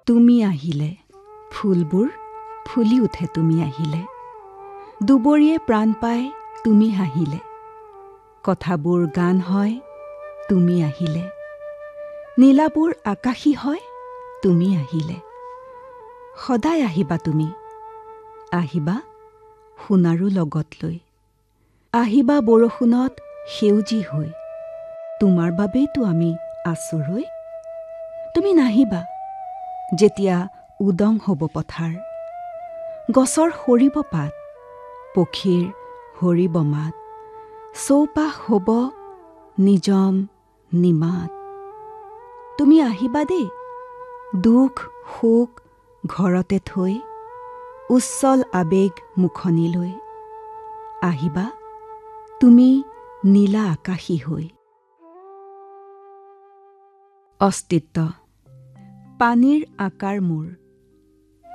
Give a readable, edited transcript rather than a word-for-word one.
তুমি আহিলে ফুলবোৰ ফুলি উঠে তুমি আহিলে, দুবৰিয়ে প্ৰাণ পায় তুমি হাঁহিলে, কথাবোৰ গান হয় তুমি আহিলে, নীলাবোৰ আকাশী হয় তুমি আহিলে। সদায় আহিবা তুমি, আহিবা সোণাৰু লগত লৈ, আহিবা বৰষুণত সেউজী হৈ, তোমাৰ বাবেইতো আমি আছো ৰৈ। তুমি নাহিবা যেতিয়া উদং হ'ব পথাৰ, গছৰ সৰিব পাত, পক্ষীৰ হৰিব মাত, চৌপাশ হ'ব নিজম নিমাত। তুমি আহিবা দেই দুখ সুখ ঘৰতে থৈ, উচ্ছল আবেগ মুখনি লৈ, আহিবা তুমি নীলা আকাশী হৈ। অস্তিত্ব। পানীৰ আকাৰ মোৰ,